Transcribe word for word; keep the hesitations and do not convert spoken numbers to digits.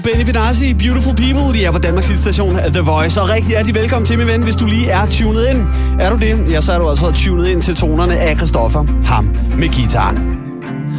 Benny Benassi, Beautiful People, de er på Danmarks station The Voice, og rigtig hjertelig velkommen til, min ven, hvis du lige er tunet ind. Er du det? Ja, så er du altså tunet ind til tonerne af Christoffer, ham med guitaren.